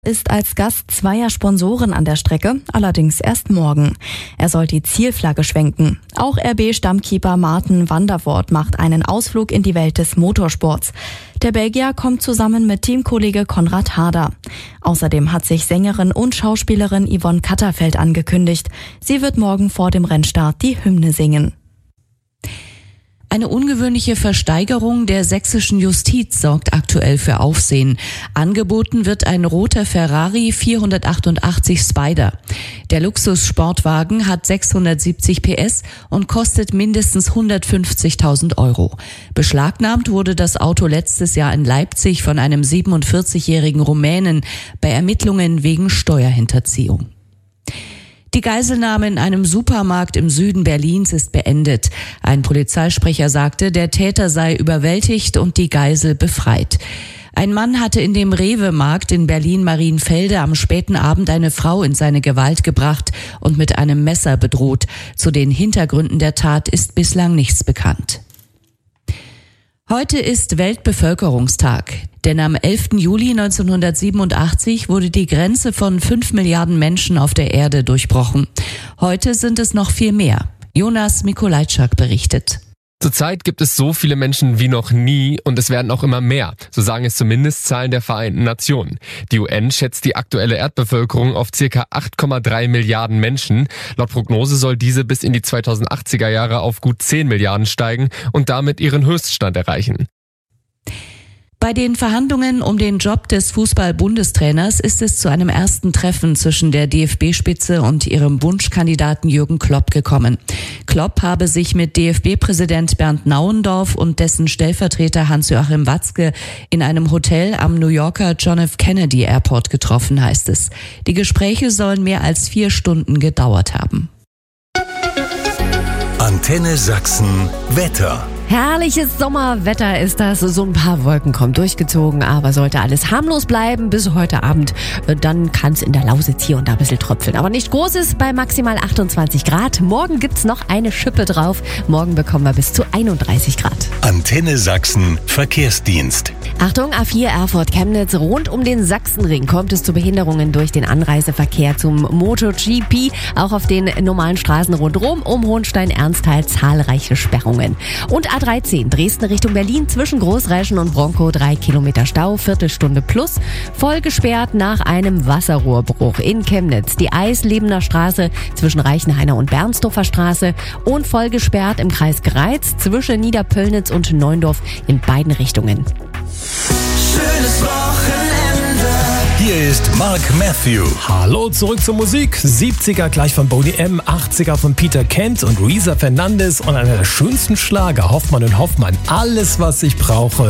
Ist als Gast zweier Sponsoren an der Strecke, allerdings erst morgen. Er soll die Zielflagge schwenken. Auch RB-Stammkeeper Martin van der Voort macht einen Ausflug in die Welt des Motorsports. Der Belgier kommt zusammen mit Teamkollege Konrad Harder. Außerdem hat sich Sängerin und Schauspielerin Yvonne Katterfeld angekündigt. Sie wird morgen vor dem Rennstart die Hymne singen. Eine ungewöhnliche Versteigerung der sächsischen Justiz sorgt aktuell für Aufsehen. Angeboten wird ein roter Ferrari 488 Spider. Der Luxussportwagen hat 670 PS und kostet mindestens 150.000 €. Beschlagnahmt wurde das Auto letztes Jahr in Leipzig von einem 47-jährigen Rumänen bei Ermittlungen wegen Steuerhinterziehung. Die Geiselnahme in einem Supermarkt im Süden Berlins ist beendet. Ein Polizeisprecher sagte, der Täter sei überwältigt und die Geisel befreit. Ein Mann hatte in dem Rewe-Markt in Berlin-Marienfelde am späten Abend eine Frau in seine Gewalt gebracht und mit einem Messer bedroht. Zu den Hintergründen der Tat ist bislang nichts bekannt. Heute ist Weltbevölkerungstag, denn am 11. Juli 1987 wurde die Grenze von 5 Milliarden Menschen auf der Erde durchbrochen. Heute sind es noch viel mehr. Jonas Mikolajczak berichtet. Zurzeit gibt es so viele Menschen wie noch nie und es werden auch immer mehr, so sagen es zumindest Zahlen der Vereinten Nationen. Die UN schätzt die aktuelle Erdbevölkerung auf ca. 8,3 Milliarden Menschen. Laut Prognose soll diese bis in die 2080er Jahre auf gut 10 Milliarden steigen und damit ihren Höchststand erreichen. Bei den Verhandlungen um den Job des Fußball-Bundestrainers ist es zu einem ersten Treffen zwischen der DFB-Spitze und ihrem Wunschkandidaten Jürgen Klopp gekommen. Klopp habe sich mit DFB-Präsident Bernd Nauendorf und dessen Stellvertreter Hans-Joachim Watzke in einem Hotel am New Yorker John F. Kennedy Airport getroffen, heißt es. Die Gespräche sollen mehr als 4 Stunden gedauert haben. Antenne Sachsen Wetter. Herrliches Sommerwetter ist das. So ein paar Wolken kommen durchgezogen, aber sollte alles harmlos bleiben bis heute Abend. Dann kann es in der Lausitz hier und da ein bisschen tröpfeln. Aber nicht Großes bei maximal 28 Grad. Morgen gibt's noch eine Schippe drauf. Morgen bekommen wir bis zu 31 Grad. Antenne Sachsen Verkehrsdienst. Achtung, A4 Erfurt-Chemnitz. Rund um den Sachsenring kommt es zu Behinderungen durch den Anreiseverkehr zum MotoGP. Auch auf den normalen Straßen rundherum um Hohenstein-Ernsthal zahlreiche Sperrungen. Und A13 Dresden Richtung Berlin zwischen Großreischen und Bronkow 3 Kilometer Stau, Viertelstunde plus. Voll gesperrt nach einem Wasserrohrbruch in Chemnitz. Die Eislebener Straße zwischen Reichenhainer und Bernsdorfer Straße und voll gesperrt im Kreis Greiz zwischen Niederpöllnitz und Neundorf in beiden Richtungen. Schönes Wochenende. Hier ist Mark Matthew. Hallo, zurück zur Musik. 70er gleich von Boney M., 80er von Peter Kent und Luisa Fernandez und einer der schönsten Schlager, Hoffmann und Hoffmann. Alles, was ich brauche.